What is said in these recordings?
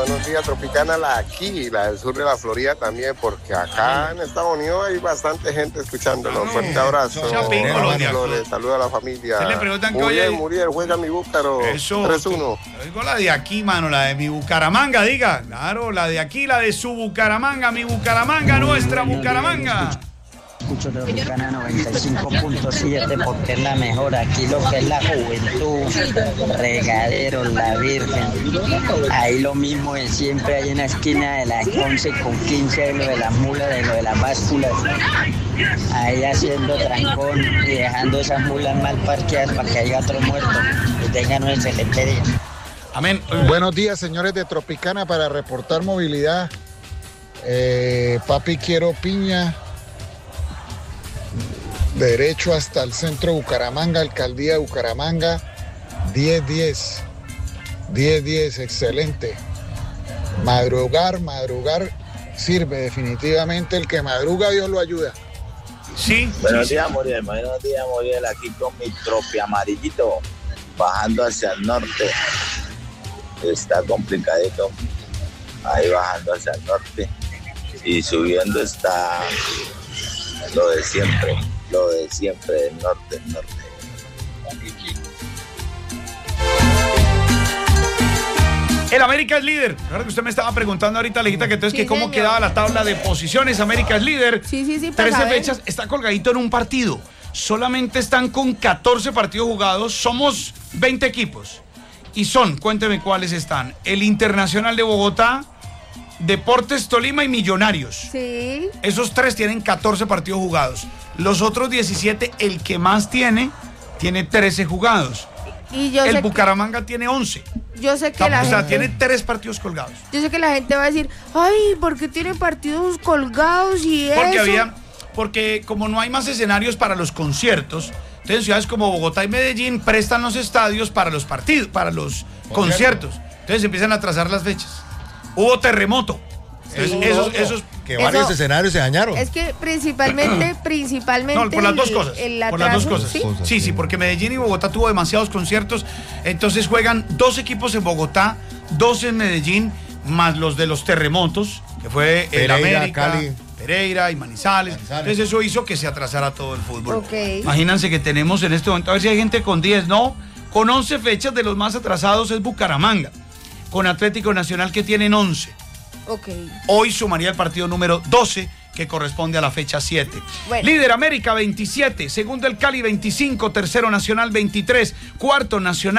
buenos días, Tropicana, la de aquí, la del sur de la Florida también, porque acá en Estados Unidos hay bastante gente escuchándonos. Fuerte abrazo. Les saluda a la familia. Se le preguntan que Muriel, juega mi Búcaro. Eso. 3-1. Digo la de aquí, mano, la de mi Bucaramanga, diga. Claro, la de aquí, la de su Bucaramanga, mi Bucaramanga, nuestra Bucaramanga. Escucho Tropicana 95.7 porque es la mejor. Aquí lo que es la juventud, regaderos, la Virgen. Ahí lo mismo de siempre, hay en la esquina de las 11:15, lo de las mulas, de lo de las básculas. Ahí haciendo trancón y dejando esas mulas mal parqueadas para que haya otro muerto y tengan un excelente día. Amén. Buenos días, señores de Tropicana, para reportar movilidad. Papi, quiero piña. Derecho hasta el centro de Bucaramanga, alcaldía de Bucaramanga, 10-10, excelente. Madrugar sirve definitivamente, el que madruga Dios lo ayuda. Sí. Buenos días, Muriel, aquí con mi tropi amarillito, bajando hacia el norte, está complicadito, ahí bajando hacia el norte, y subiendo está lo de siempre, del norte. El América es líder. Claro que usted me estaba preguntando ahorita, Alejita, que entonces, sí, que cómo señor. Quedaba la tabla de posiciones. América es líder. Sí. 13 fechas, está colgadito en un partido. Solamente están con 14 partidos jugados. Somos 20 equipos. Y son, cuénteme cuáles están. El Internacional de Bogotá, Deportes Tolima y Millonarios. Sí. Esos 3 tienen 14 partidos jugados. Los otros 17, el que más tiene 13 jugados. Y yo el Bucaramanga tiene 11. Yo sé que la gente... tiene 3 partidos colgados. Yo sé que la gente va a decir, ay, ¿por qué tienen partidos colgados y porque como no hay más escenarios para los conciertos, entonces ciudades como Bogotá y Medellín prestan los estadios para los partidos, para los conciertos. Entonces empiezan a trazar las fechas. Hubo terremoto. Sí. Esos que varios escenarios se dañaron. Es que principalmente no, por las dos cosas. Por las dos cosas. Sí, porque Medellín y Bogotá tuvo demasiados conciertos. Entonces juegan 2 equipos en Bogotá, 2 en Medellín, más los de los terremotos, que fue Pereira, el América, Cali, Pereira y Manizales. Entonces eso hizo que se atrasara todo el fútbol. Okay. Imagínense que tenemos en este momento, a ver si hay gente con 10, no, con 11 fechas. De los más atrasados es Bucaramanga, con Atlético Nacional, que tienen 11. Okay. Hoy sumaría el partido número 12, que corresponde a la fecha 7. Bueno. Líder América 27, segundo el Cali 25, tercero Nacional 23, cuarto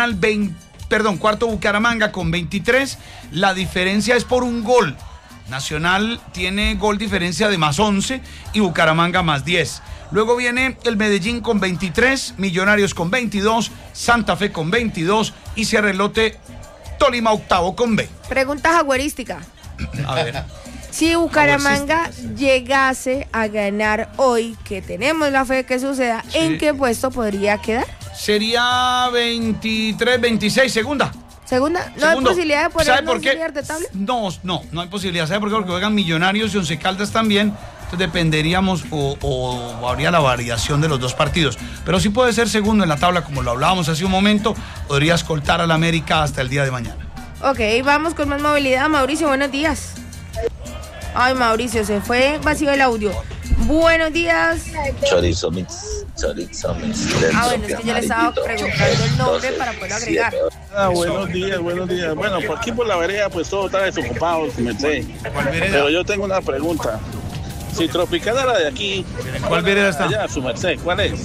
cuarto Bucaramanga con 23. La diferencia es por un gol. Nacional tiene gol diferencia de más 11 y Bucaramanga más 10. Luego viene el Medellín con 23, Millonarios con 22, Santa Fe con 22 y cierra el lote Tolima octavo con 20. Pregunta jaguarística. A ver. Si Bucaramanga llegase a ganar hoy, que tenemos la fe de que suceda, sí, ¿en qué puesto podría quedar? Sería 23, 26, segunda. ¿Segunda? ¿No hay posibilidad de ponernos líder de tabla? No hay posibilidad. ¿Sabe por qué? Porque juegan Millonarios y Once Caldas también. Entonces dependeríamos o habría la variación de los 2 partidos. Pero sí puede ser segundo en la tabla, como lo hablábamos hace un momento. Podría escoltar al América hasta el día de mañana. Ok, vamos con más movilidad. Mauricio, buenos días. Ay, Mauricio, se fue vacío el audio. Buenos días. Chorizo mix. Bueno, es que yo le estaba preguntando el nombre para poderlo agregar. Buenos días. Bueno, por aquí por la vereda, pues todo está desocupado, pero yo tengo una pregunta. Si Tropicana la de aquí, ¿cuál vereda está? Allá, su merced, ¿cuál es?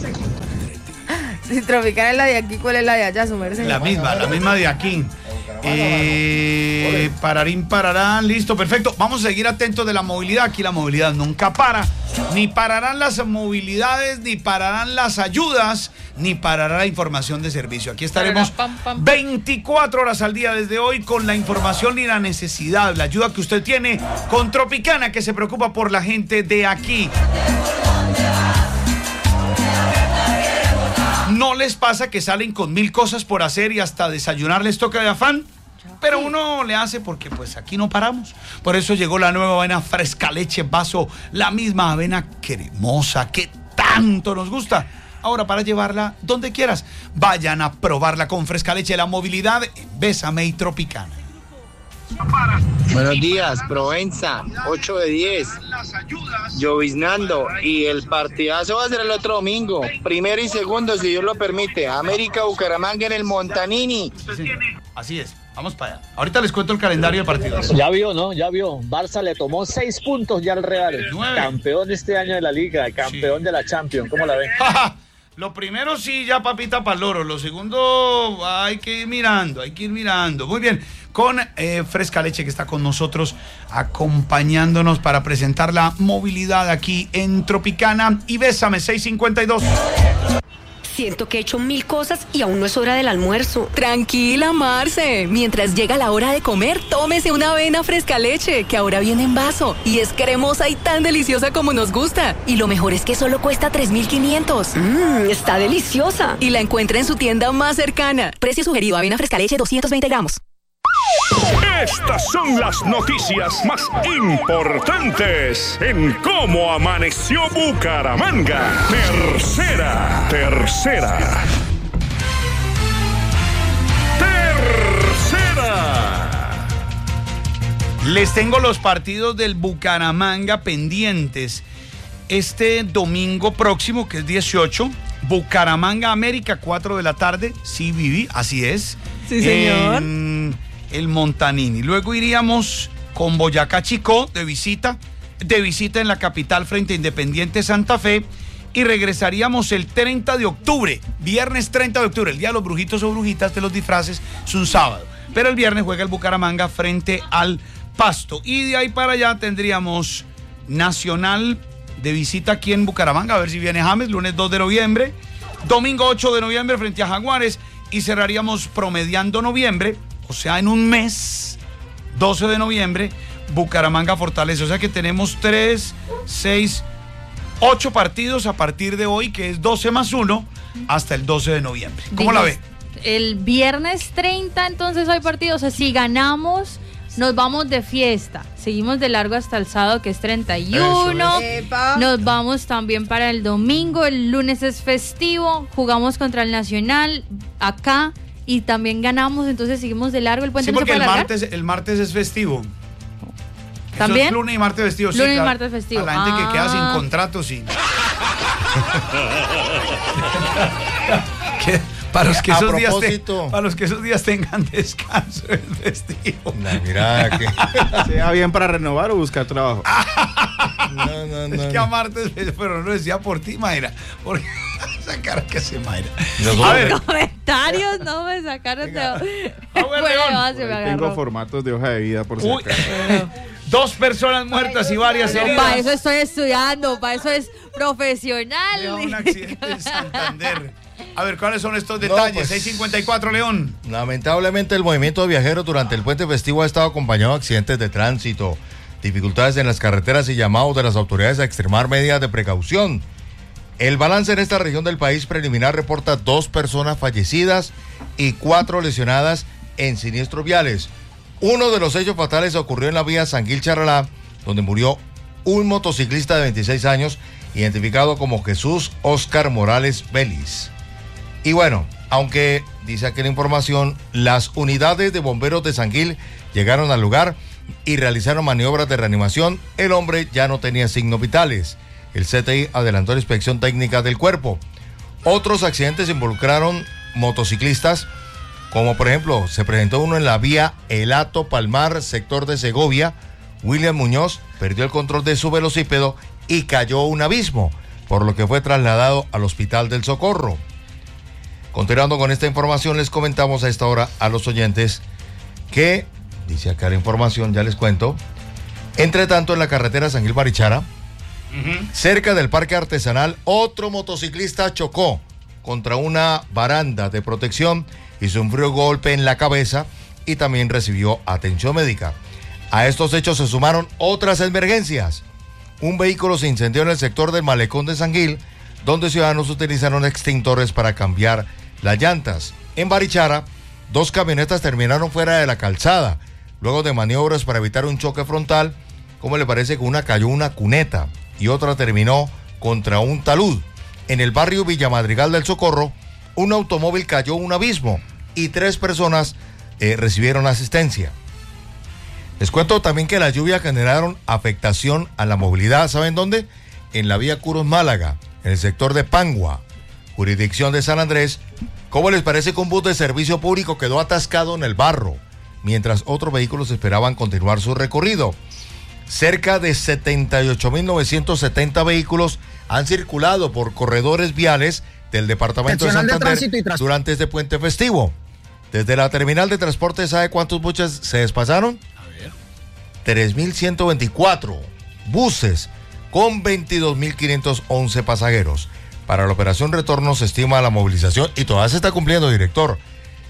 Si Tropicana es la de aquí, ¿cuál es la de allá, su merced? La misma de aquí. Pararín, pararán, listo, perfecto. Vamos a seguir atentos de la movilidad. Aquí la movilidad nunca para. Ni pararán las movilidades, ni pararán las ayudas, ni parará la información de servicio. Aquí estaremos 24 horas al día desde hoy con la información y la necesidad, la ayuda que usted tiene con Tropicana, que se preocupa por la gente de aquí. ¿No les pasa que salen con 1000 cosas por hacer y hasta desayunar les toca de afán? Pero uno le hace porque pues aquí no paramos. Por eso llegó la nueva avena fresca leche vaso, la misma avena cremosa que tanto nos gusta. Ahora para llevarla donde quieras, vayan a probarla con fresca leche. La movilidad, Bésame y Tropicana. Buenos días, Provenza, 8 de 10, lloviznando, y el partidazo va a ser el otro domingo, primero y segundo, si Dios lo permite, América Bucaramanga en el Montanini. Sí, así es, vamos para allá. Ahorita les cuento el calendario de partidos. Ya vio, ¿no? Ya vio, Barça le tomó 6 puntos ya al Real, 9. Campeón este año de la Liga, campeón de la Champions, ¿cómo la ve? Lo primero sí, ya papita para loro. Lo segundo, hay que ir mirando. Muy bien, con Fresca Leche, que está con nosotros acompañándonos para presentar la movilidad aquí en Tropicana. Y Bésame, 6:52. Siento que he hecho 1000 cosas y aún no es hora del almuerzo. Tranquila, Marce. Mientras llega la hora de comer, tómese una avena Fresca Leche, que ahora viene en vaso. Y es cremosa y tan deliciosa como nos gusta. Y lo mejor es que solo cuesta 3.500. Está deliciosa. Y la encuentra en su tienda más cercana. Precio sugerido, avena Fresca Leche, 220 gramos. Estas son las noticias más importantes en Cómo Amaneció Bucaramanga. Tercera. Les tengo los partidos del Bucaramanga pendientes. Este domingo próximo, que es 18, Bucaramanga América, 4 de la tarde. Sí, Vivi, así es. Sí, señor. El Montanini. Luego iríamos con Boyacá Chicó de visita en la capital frente a Independiente Santa Fe, y regresaríamos el 30 de octubre, viernes 30 de octubre, el día de los brujitos o brujitas de los disfraces, es un sábado, pero el viernes juega el Bucaramanga frente al Pasto, y de ahí para allá tendríamos Nacional de visita aquí en Bucaramanga, a ver si viene James, lunes 2 de noviembre, domingo 8 de noviembre frente a Jaguares, y cerraríamos promediando noviembre, o sea, en un mes, 12 de noviembre, Bucaramanga Fortaleza. O sea que tenemos 3, 6, 8 partidos a partir de hoy, que es 12 más 1, hasta el 12 de noviembre. ¿Cómo la ve? El viernes 30, entonces hay partidos. O sea, si ganamos, nos vamos de fiesta. Seguimos de largo hasta el sábado, que es 31. Nos vamos también para el domingo. El lunes es festivo. Jugamos contra el Nacional acá. Y también ganamos, entonces seguimos de largo. El puente sí, porque no se puede el martes es festivo. ¿También? Eso es lunes y martes festivo. Lunes sí, y martes festivo. A la gente que queda sin contrato, sí. Para los que esos días tengan descanso es festivo. Mira, que sea bien para renovar o buscar trabajo. No. Es que a martes, pero no decía por ti, Mayra. Porque esa cara que hace Mayra. A ver. Comentarios no me sacaron de. Tengo formatos de hoja de vida por si acaso. 2 personas muertas y varias heridas. Para eso estoy estudiando, para eso es profesional. De un accidente en Santander. A ver, ¿cuáles son estos detalles? 6:54, León. Lamentablemente, el movimiento de viajeros durante el puente festivo ha estado acompañado de accidentes de tránsito, dificultades en las carreteras y llamados de las autoridades a extremar medidas de precaución. El balance en esta región del país preliminar reporta 2 personas fallecidas y 4 lesionadas en siniestros viales. Uno de los hechos fatales ocurrió en la vía San Gil Charalá, donde murió un motociclista de 26 años, identificado como Jesús Óscar Morales Vélez. Y bueno, aunque dice aquí la información, las unidades de bomberos de San Gil llegaron al lugar y realizaron maniobras de reanimación, el hombre ya no tenía signos vitales. El CTI adelantó la inspección técnica del cuerpo. Otros accidentes involucraron motociclistas, como por ejemplo, se presentó uno en la vía El Hato Palmar, sector de Segovia. William Muñoz perdió el control de su velocípedo y cayó a un abismo, por lo que fue trasladado al Hospital del Socorro. Continuando con esta información, les comentamos a esta hora a los oyentes que, dice acá la información, ya les cuento, entre tanto en la carretera San Gil Barichara, cerca del parque artesanal, otro motociclista chocó contra una baranda de protección y sufrió golpe en la cabeza y también recibió atención médica. A estos hechos se sumaron otras emergencias. Un vehículo se incendió en el sector del malecón de San Gil, donde ciudadanos utilizaron extintores para cambiar las llantas. En Barichara, 2 camionetas terminaron fuera de la calzada, luego de maniobras para evitar un choque frontal. Como le parece que una cayó una cuneta y otra terminó contra un talud. En el barrio Villa Madrigal del Socorro, un automóvil cayó a un abismo y 3 personas recibieron asistencia. Les cuento también que las lluvias generaron afectación a la movilidad. ¿Saben dónde? En la vía Curos-Málaga, en el sector de Pangua, jurisdicción de San Andrés. ¿Cómo les parece que un bus de servicio público quedó atascado en el barro, mientras otros vehículos esperaban continuar su recorrido? Cerca de 78.970 vehículos han circulado por corredores viales del departamento de Santander durante este puente festivo. Desde la terminal de transporte, ¿sabe cuántos buses se despasaron? 3.124 buses con 22.511 pasajeros. Para la operación retorno se estima la movilización, y todavía se está cumpliendo, director.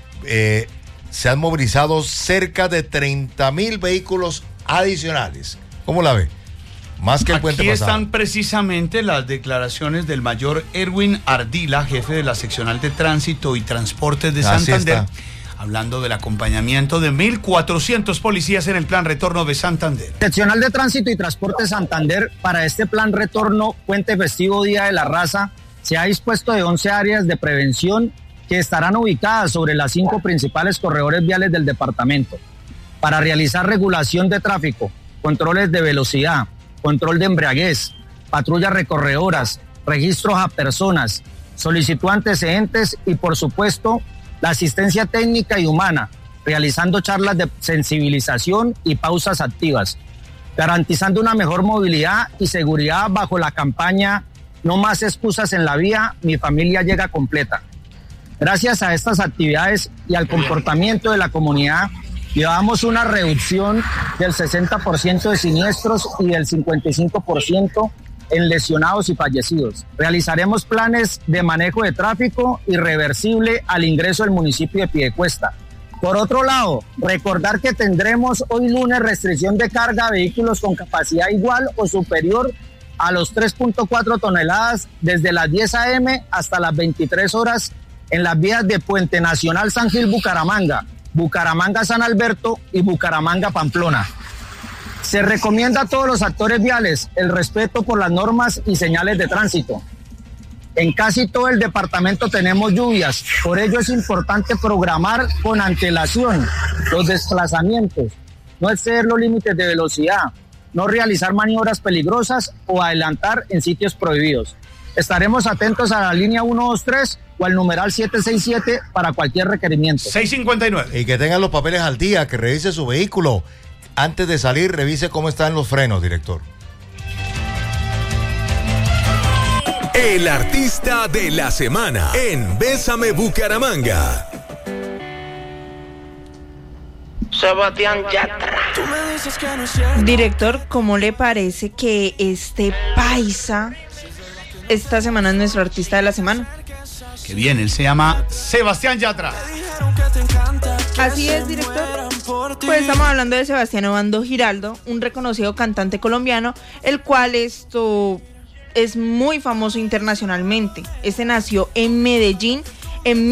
Se han movilizado cerca de 30.000 vehículos adicionales. ¿Cómo la ve? Más que el puente pasado. Aquí están precisamente las declaraciones del mayor Erwin Ardila, jefe de la seccional de tránsito y transportes de Santander, hablando del acompañamiento de 1.400 policías en el plan retorno de Santander. Seccional de Tránsito y Transporte Santander, para este plan retorno Puente Festivo Día de la Raza, se ha dispuesto de 11 áreas de prevención que estarán ubicadas sobre las 5 principales corredores viales del departamento, para realizar regulación de tráfico, controles de velocidad, control de embriaguez, patrullas recorredoras, registros a personas, solicitud antecedentes y, por supuesto, la asistencia técnica y humana, realizando charlas de sensibilización y pausas activas, garantizando una mejor movilidad y seguridad bajo la campaña No más excusas en la vía, mi familia llega completa. Gracias a estas actividades y al comportamiento de la comunidad, llevamos una reducción del 60% de siniestros y del 55% en lesionados y fallecidos. Realizaremos planes de manejo de tráfico irreversible al ingreso del municipio de Piedecuesta. Por otro lado, recordar que tendremos hoy lunes restricción de carga a vehículos con capacidad igual o superior a los 3.4 toneladas desde las 10 a.m. hasta las 23 horas en las vías de Puente Nacional San Gil Bucaramanga, Bucaramanga San Alberto y Bucaramanga Pamplona. Se recomienda a todos los actores viales el respeto por las normas y señales de tránsito. En casi todo el departamento tenemos lluvias, por ello es importante programar con antelación los desplazamientos, no exceder los límites de velocidad, no realizar maniobras peligrosas o adelantar en sitios prohibidos. Estaremos atentos a la línea 123 o al numeral 767 para cualquier requerimiento. 659. Y que tengan los papeles al día, que revise su vehículo. Antes de salir, revise cómo están los frenos, director. El artista de la semana en Bésame Bucaramanga. Sebastián Yatra. Director, ¿cómo le parece que este paisa esta semana es nuestro artista de la semana? Qué bien, él se llama Sebastián Yatra. Así es, director. Pues estamos hablando de Sebastián Obando Giraldo, un reconocido cantante colombiano, el cual es muy famoso internacionalmente. Este nació en Medellín en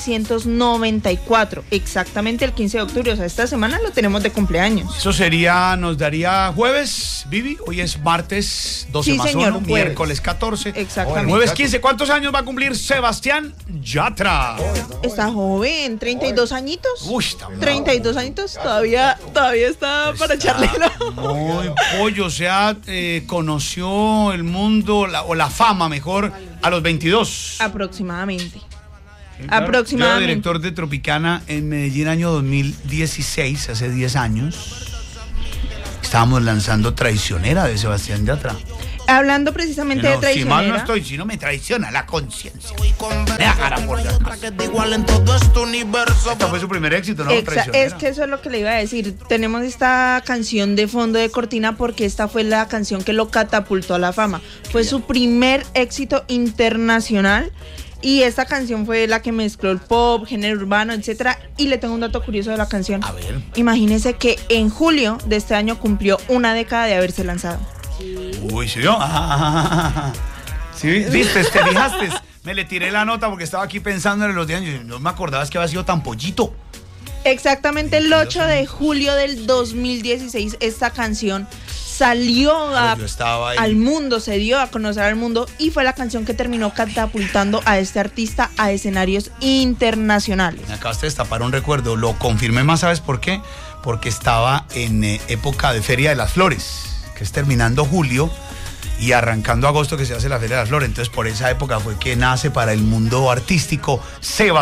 1994, exactamente el 15 de octubre, o sea, esta semana lo tenemos de cumpleaños. Eso nos daría jueves, Vivi, hoy es martes 12 sí, más señor, 1, miércoles 14. Exactamente. Jueves 15, ¿cuántos años va a cumplir Sebastián Yatra? Está joven, 32 añitos. Uy, está 32 añitos, todavía está para echarle muy pollo, o sea, conoció el mundo, o la fama mejor, a los 22. Aproximadamente. Claro. Yo era director de Tropicana en Medellín año 2016, hace 10 años. Estábamos lanzando Traicionera de Sebastián Yatra. Hablando precisamente de Traicionera. Si mal no estoy, si no me traiciona la conciencia. Me agarra por la casa. Este fue su primer éxito, ¿no? Traicionera. Es que eso es lo que le iba a decir. Tenemos esta canción de fondo de cortina porque esta fue la canción que lo catapultó a la fama. Fue su primer éxito internacional. Y esta canción fue la que mezcló el pop, género urbano, etcétera. Y le tengo un dato curioso de la canción. A ver. Imagínese que en julio de este año cumplió una década de haberse lanzado. Uy, ¿sí vio? ¿Sí? ¿Viste? ¿Te fijaste? Me le tiré la nota porque estaba aquí pensando en los días. No me acordaba que había sido tan pollito. Exactamente el 8 de julio del 2016 esta canción salió al mundo, se dio a conocer al mundo y fue la canción que terminó catapultando a este artista a escenarios internacionales. Me acabaste de destapar un recuerdo, lo confirmé más, ¿sabes por qué? Porque estaba en época de Feria de las Flores, que es terminando julio y arrancando agosto que se hace la Feria de las Flores, entonces por esa época fue que nace para el mundo artístico Sebas